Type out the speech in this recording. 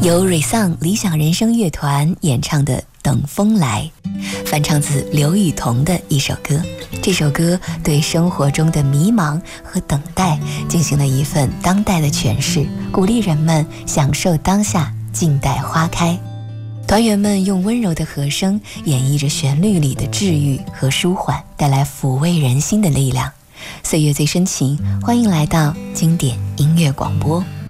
由瑞桑理想人生乐团演唱的《等风来》，翻唱自刘雨桐的一首歌。这首歌对生活中的迷茫和等待进行了一份当代的诠释，鼓励人们享受当下，静待花开。团员们用温柔的和声演绎着旋律里的治愈和舒缓，带来抚慰人心的力量。岁月最深情，欢迎来到经典音乐广播。